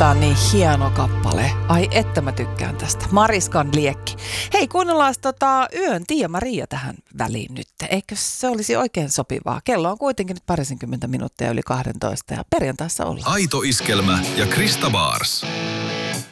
Tää on niin hieno kappale. Ai että mä tykkään tästä. Mariskan liekki. Hei, kuunnellaan Yön Tiia-Maria tähän väliin nyt. Eikö se olisi oikein sopivaa? Kello on kuitenkin nyt 20 minuuttia yli 12 ja perjantaissa ollaan. Aito Iskelmä ja Krista Baars.